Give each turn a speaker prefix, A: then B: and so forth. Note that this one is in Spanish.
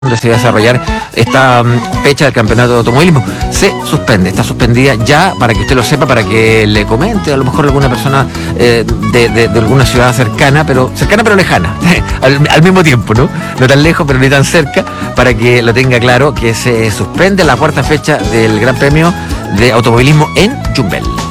A: donde se va a desarrollar esta fecha del campeonato de automovilismo. Se suspende, está suspendida ya, para que usted lo sepa, para que le comente a lo mejor alguna persona de alguna ciudad cercana pero lejana, al mismo tiempo, ¿no? No tan lejos, pero ni tan cerca, para que lo tenga claro, que se suspende la cuarta fecha del Gran Premio de Automovilismo en Yumbel.